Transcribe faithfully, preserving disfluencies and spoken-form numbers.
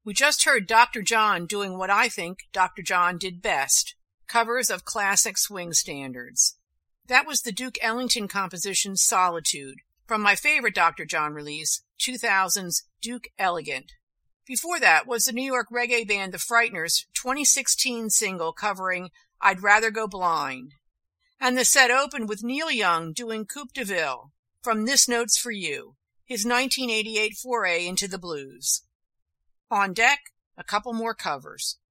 We just heard Doctor John doing what I think Doctor John did best, covers of classic swing standards. That was the Duke Ellington composition Solitude, from my favorite Doctor John release, two thousand's Duke Elegant. Before that was the New York reggae band The Frighteners' twenty sixteen single covering I'd Rather Go Blind. And the set opened with Neil Young doing Coupe de Ville from This Note's for You, his nineteen eighty-eight foray into the blues. On deck, a couple more covers.